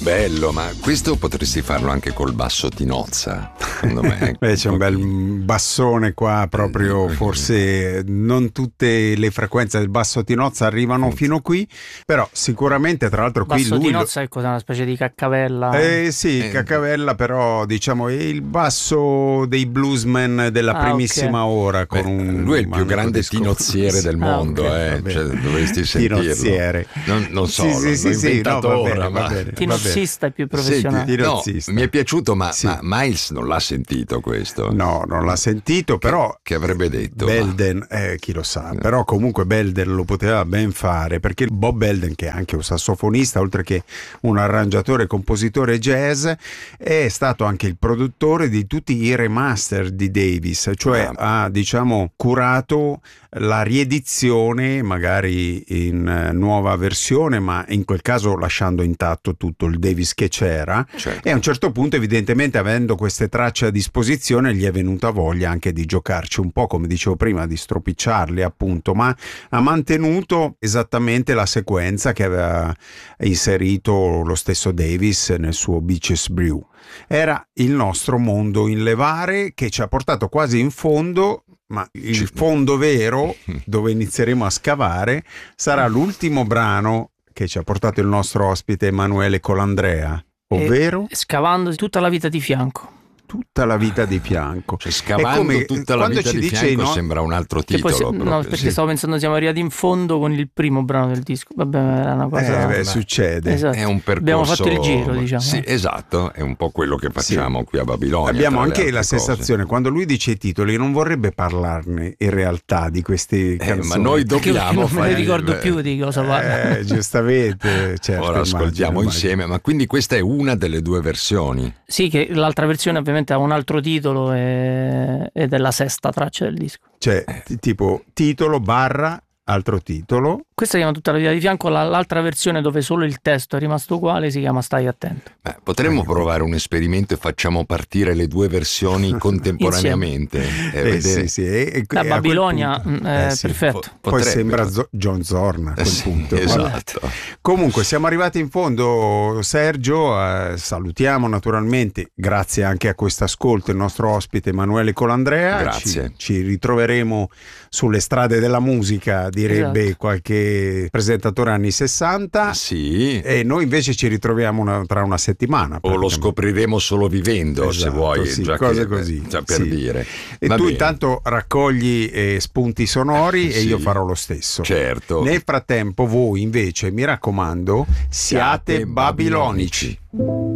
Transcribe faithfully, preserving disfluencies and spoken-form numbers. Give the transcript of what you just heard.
bello, ma questo potresti farlo anche col basso Tinozza, secondo me. Beh, c'è un bel bassone qua, proprio forse non tutte le frequenze del basso Tinozza arrivano fino qui, però sicuramente, tra l'altro, qui basso lui Tinozza è cosa, una specie di caccavella? Eh sì, Eh. caccavella, però diciamo è il basso dei bluesmen della Ah, primissima ok. ora, con Beh, un lui è il più manico grande di scopo. tinozziere del Ah, mondo, ok, eh. vabbè. Cioè, dovresti sentirlo. Tinozziere. Non, non so, Sì, sì, l'ho sì, sì, inventato no, va ora, bene, ma... va bene. Tinozzista è più Senti, professionale. no, Tinozzista. mi è piaciuto, ma, Sì. ma Miles non l'ha sentito questo? No, non l'ha sentito, però Che avrebbe detto? Belden, eh, chi lo sa, però comunque Belden lo poteva ben fare, perché Bob Belden, che è anche un sassofonista, oltre che un arrangiatore e compositore jazz, è stato anche il produttore di tutti i remaster di Davis, cioè Ah. ha, diciamo, curato la riedizione magari in eh, nuova versione, ma in quel caso lasciando intatto tutto il Davis che c'era. Certo. E a un certo punto, evidentemente, avendo queste tracce a disposizione, gli è venuta voglia anche di giocarci un po', come dicevo prima, di stropicciarli, appunto, ma ha mantenuto esattamente la sequenza che aveva inserito lo stesso Davis nel suo Beaches Brew. Era il nostro mondo in levare, che ci ha portato quasi in fondo, ma il Ci- fondo vero, dove inizieremo a scavare, sarà l'ultimo brano che ci ha portato il nostro ospite Emanuele Colandrea, ovvero E scavando tutta la vita di fianco. Tutta la vita di fianco. Cioè, scavando È come tutta la quando vita ci di dice fianco no- sembra un altro Che poi titolo. se- no, proprio, perché sì. stavo pensando siamo arrivati in fondo con il primo brano del disco. Vabbè, era una cosa. Eh, beh, succede. Esatto. È un percorso. Abbiamo fatto il giro, diciamo. Sì, esatto, è un po' quello che facciamo qui a Babilonia. Abbiamo tra le anche la altre cose. sensazione, quando lui dice i titoli, non vorrebbe parlarne in realtà di questi Eh, canzoni. ma noi Perché dobbiamo non me fare ne ricordo il- più di cosa parla. Eh, giustamente, certo, Ora immagino, ascoltiamo immagino. insieme, ma quindi questa è una delle due versioni. Sì, che l'altra versione ovviamente ha un altro titolo e- ed è la sesta traccia del disco. Cioè, t- tipo titolo barra altro titolo. Questa si chiama Tutta la vita di fianco, la- l'altra versione dove solo il testo è rimasto uguale si chiama Stai attento. Beh, potremmo provare un esperimento e facciamo partire le due versioni contemporaneamente. e Eh, vedere- sì, sì, e- e- Da e a quel Babilonia punto- mm, è eh, sì, perfetto. Poi Potrebbe. sembra Zo- John Zorn a Eh quel sì, punto. Vabbè. esatto. Comunque siamo arrivati in fondo, Sergio, eh, salutiamo naturalmente, grazie anche a questo ascolto, il nostro ospite Emanuele Colandrea. Grazie. Ci, ci ritroveremo sulle strade della musica, direbbe Esatto. qualche presentatore anni sessanta, Sì, e noi invece ci ritroviamo una- tra una settimana. o lo praticamente. scopriremo solo vivendo, se Esatto, vuoi, sì, già cose che- così, già per sì. dire. E Va tu bene. intanto raccogli eh, spunti sonori e Sì. io farò lo stesso. Certo. Nel frattempo voi invece, mi raccomando, siate babilonici.